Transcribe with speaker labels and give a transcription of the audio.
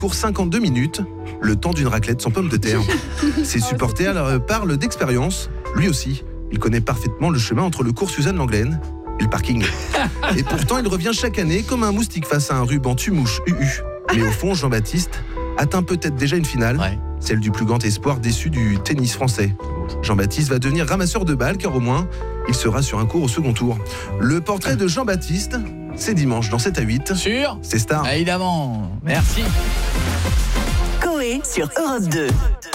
Speaker 1: court 52 minutes, le temps d'une raclette sans pommes de terre. Ses supporters parlent d'expérience, lui aussi. Il connaît parfaitement le chemin entre le cours Suzanne-Lenglen et le parking. Et pourtant, il revient chaque année comme un moustique face à un ruban tue-mouche UU. Mais au fond, Jean-Baptiste atteint peut-être déjà une finale, celle du plus grand espoir déçu du tennis français. Jean-Baptiste va devenir ramasseur de balles car au moins, il sera sur un court au second tour. Le portrait de Jean-Baptiste, c'est dimanche dans 7 à 8.
Speaker 2: Sûr ?
Speaker 1: C'est Star.
Speaker 2: Évidemment. Merci.
Speaker 3: Coé sur Europe 2.